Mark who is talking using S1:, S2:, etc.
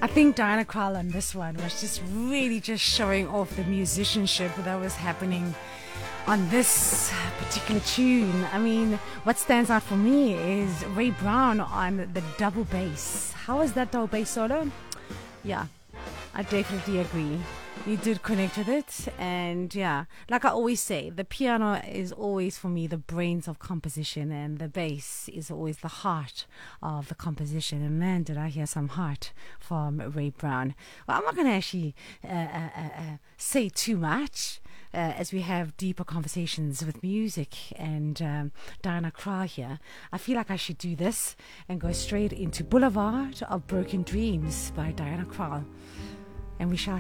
S1: I think Diana Krall on this one was just really just showing off the musicianship that was happening on this particular tune. I mean, what stands out for me is Ray Brown on the double bass. How is that double bass solo? Yeah, I definitely agree. You did connect with it, and yeah, like I always say, the piano is always for me the brains of composition, and the bass is always the heart of the composition. And man, did I hear some heart from Ray Brown. Well, I'm not going to actually say too much as we have deeper conversations with music and Diana Krall here. I feel like I should do this and go straight into Boulevard of Broken Dreams by Diana Krall, and we shall